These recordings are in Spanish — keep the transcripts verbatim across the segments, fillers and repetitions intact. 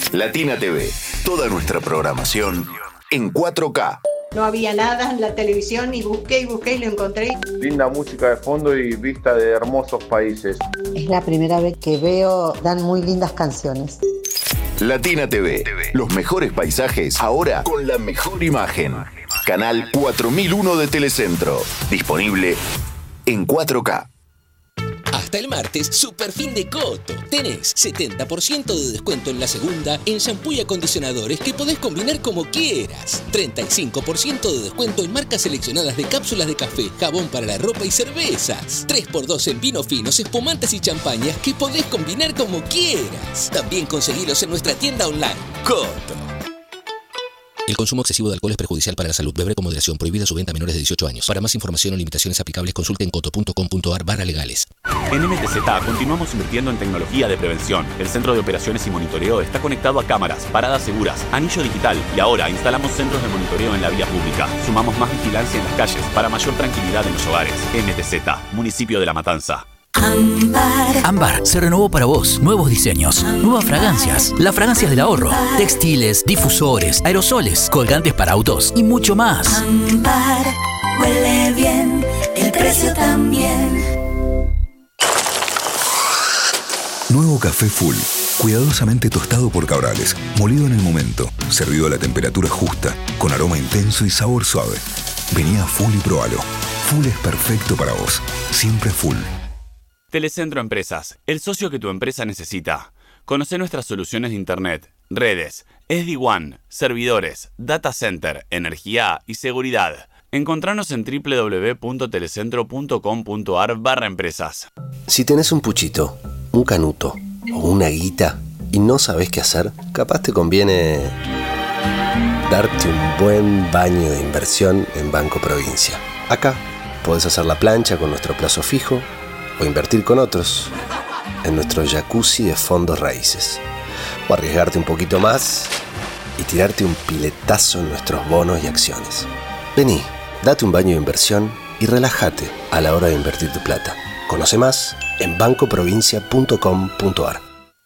Latina T V, toda nuestra programación en cuatro K. No había nada en la televisión y busqué y busqué y lo encontré. Linda música de fondo y vista de hermosos países. Es la primera vez que veo, dan muy lindas canciones. Latina T V, los mejores paisajes ahora con la mejor imagen. Canal cuatro mil uno de Telecentro, disponible en cuatro K. Hasta el martes, super fin de Coto. Tenés setenta por ciento de descuento en la segunda en shampoo y acondicionadores que podés combinar como quieras. treinta y cinco por ciento de descuento en marcas seleccionadas de cápsulas de café, jabón para la ropa y cervezas. tres por dos en vinos finos, espumantes y champañas que podés combinar como quieras. También conseguilos en nuestra tienda online. Coto. El consumo excesivo de alcohol es perjudicial para la salud. Beber con moderación. Prohibida su venta a menores de dieciocho años. Para más información o limitaciones aplicables, consulte en coto punto com punto ar barra legales. En M T Z continuamos invirtiendo en tecnología de prevención. El Centro de Operaciones y Monitoreo está conectado a cámaras, paradas seguras, anillo digital y ahora instalamos centros de monitoreo en la vía pública. Sumamos más vigilancia en las calles para mayor tranquilidad en los hogares. M T Z, Municipio de La Matanza. Ámbar. Ámbar se renovó para vos. Nuevos diseños, nuevas fragancias, las fragancias del ahorro, textiles, difusores, aerosoles, colgantes para autos y mucho más. Ámbar, huele bien, el precio también. Nuevo café Full, cuidadosamente tostado por Cabrales, molido en el momento, servido a la temperatura justa, con aroma intenso y sabor suave. Vení a Full y probalo. Full es perfecto para vos, siempre Full. Telecentro Empresas, el socio que tu empresa necesita. Conoce nuestras soluciones de Internet, redes, S D WAN, servidores, data center, energía y seguridad. Encontranos en doble u doble u doble u punto telecentro punto com punto ar barra empresas. Si tenés un puchito, un canuto o una guita y no sabés qué hacer, capaz te conviene darte un buen baño de inversión en Banco Provincia. Acá podés hacer la plancha con nuestro plazo fijo o invertir con otros en nuestro jacuzzi de fondos raíces. O arriesgarte un poquito más y tirarte un piletazo en nuestros bonos y acciones. Vení, date un baño de inversión y relájate a la hora de invertir tu plata. Conoce más en banco provincia punto com punto ar.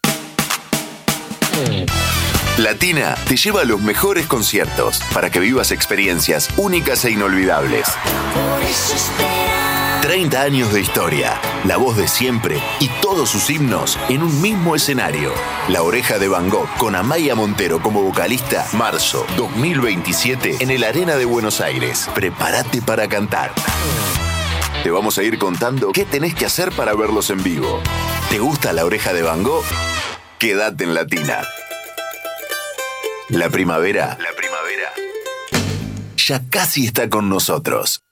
Latina te lleva a los mejores conciertos para que vivas experiencias únicas e inolvidables. treinta años de historia, la voz de siempre y todos sus himnos en un mismo escenario. La Oreja de Van Gogh con Amaya Montero como vocalista, marzo dos mil veintisiete en el Arena de Buenos Aires. Prepárate para cantar. Te vamos a ir contando qué tenés que hacer para verlos en vivo. ¿Te gusta La Oreja de Van Gogh? Quédate en Latina. La primavera, la primavera ya casi está con nosotros.